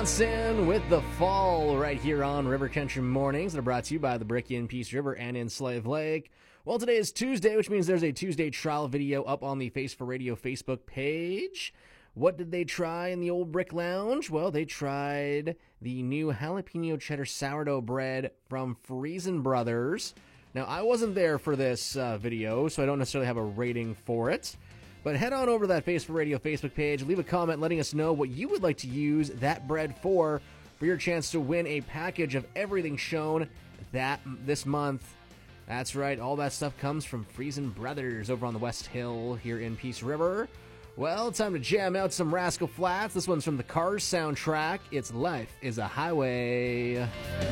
Johnson with the fall right here on River Country Mornings that are brought to you by the Brick in Peace River and in Slave Lake. Well, today is Tuesday, which means there's a Tuesday trial video up on the Face for Radio Facebook page. What did they try in the old Brick Lounge? Well, they tried the new jalapeno cheddar sourdough bread from Friesen Brothers. Now, I wasn't there for this video, so I don't necessarily have a rating for it. But head on over to that Face for Radio Facebook page, leave a comment letting us know what you would like to use that bread for your chance to win a package of everything shown this month. That's right, all that stuff comes from Friesen Brothers over on the West Hill here in Peace River. Well, time to jam out some Rascal Flatts. This one's from the Cars soundtrack. It's Life is a Highway.